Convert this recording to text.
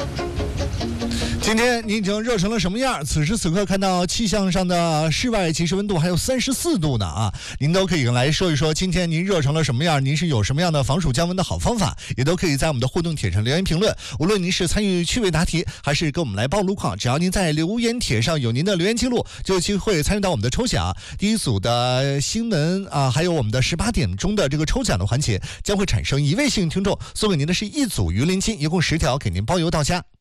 今天您已经热成了什么样？此时此刻看到气象上的室外其实温度还有34度呢啊！您都可以来说一说，今天您热成了什么样？您是有什么样的防暑降温的好方法？也都可以在我们的互动帖上留言评论。无论您是参与趣味答题，还是跟我们来报路况，只要您在留言帖上有您的留言记录，就有机会参与到我们的抽奖。第一组的新闻啊，还有我们的18点钟的这个抽奖的环节，将会产生1位幸运听众，送给您的是一组鱼鳞金，一共10条，给您包邮到家。